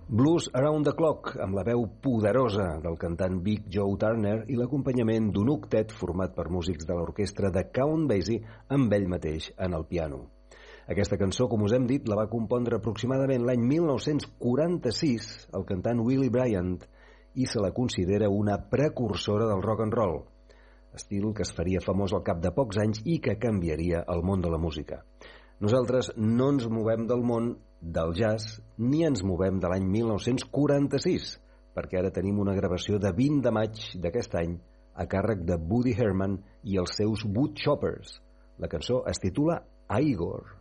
Blues Around the Clock, amb la veu poderosa del cantant Big Joe Turner i l'acompanyament d'un octet format per músics de l'orquestra de Count Basie amb ell mateix en el piano. Aquesta cançó, com us hem dit, la va compondre aproximadament l'any 1946 el cantant Willie Bryant i se la considera una precursora del rock and roll, estil que es faria famós al cap de pocs anys i que canviaria el món de la música. Nosaltres no ens movem del món del jazz ni ens movem de l'any 1946, perquè ara tenim una gravació de 20 de maig d'aquest any a càrrec de Buddy Herman i els seus Woodchoppers. La cançó es titula Igor.